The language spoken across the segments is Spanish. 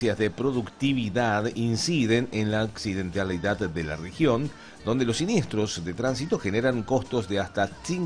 de productividad inciden en la accidentalidad de la región, donde los siniestros de tránsito generan costos de hasta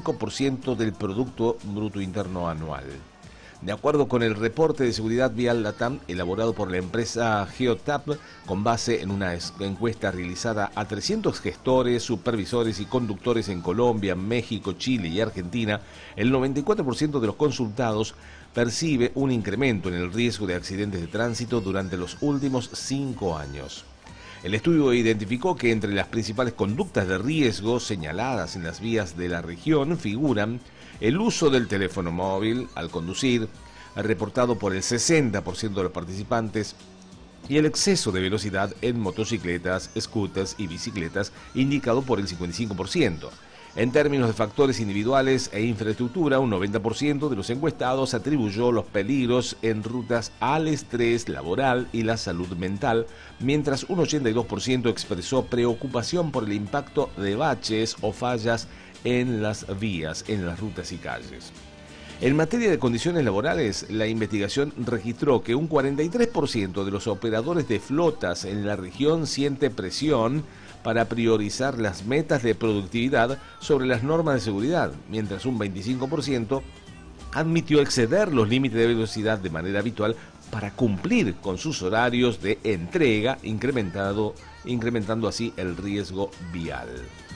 5% del Producto Bruto Interno Anual. De acuerdo con el reporte de seguridad vial LATAM elaborado por la empresa Geotab, con base en una encuesta realizada a 300 gestores, supervisores y conductores en Colombia, México, Chile y Argentina, el 94% de los consultados percibe un incremento en el riesgo de accidentes de tránsito durante los últimos 5 años. El estudio identificó que entre las principales conductas de riesgo señaladas en las vías de la región figuran el uso del teléfono móvil al conducir, reportado por el 60% de los participantes, y el exceso de velocidad en motocicletas, scooters y bicicletas, indicado por el 55%. En términos de factores individuales e infraestructura, un 90% de los encuestados atribuyó los peligros en rutas al estrés laboral y la salud mental, mientras un 82% expresó preocupación por el impacto de baches o fallas en las vías, en las rutas y calles. En materia de condiciones laborales, la investigación registró que un 43% de los operadores de flotas en la región siente presión para priorizar las metas de productividad sobre las normas de seguridad, mientras un 25% admitió exceder los límites de velocidad de manera habitual para cumplir con sus horarios de entrega, incrementando así el riesgo vial.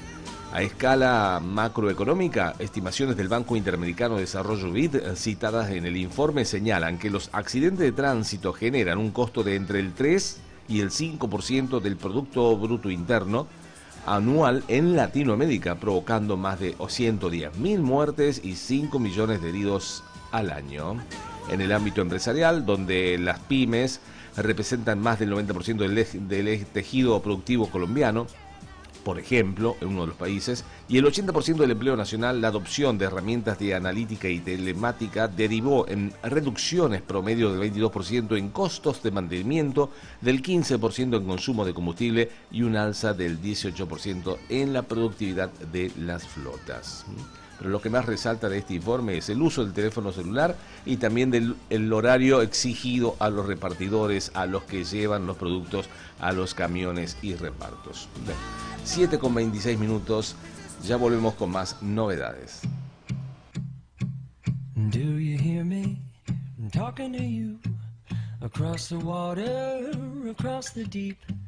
A escala macroeconómica, estimaciones del Banco Interamericano de Desarrollo BID citadas en el informe señalan que los accidentes de tránsito generan un costo de entre el 3 y el 5% del Producto Bruto Interno anual en Latinoamérica, provocando más de 110.000 muertes y 5 millones de heridos al año. En el ámbito empresarial, donde las pymes representan más del 90% del tejido productivo colombiano, por ejemplo, en uno de los países, y el 80% del empleo nacional, la adopción de herramientas de analítica y telemática derivó en reducciones promedio del 22% en costos de mantenimiento, del 15% en consumo de combustible y un alza del 18% en la productividad de las flotas. Pero lo que más resalta de este informe es el uso del teléfono celular y también el horario exigido a los repartidores, a los que llevan los productos a los camiones y repartos. 7:26 minutos, ya volvemos con más novedades. Do you hear me? I'm talking to you across the water, across the deep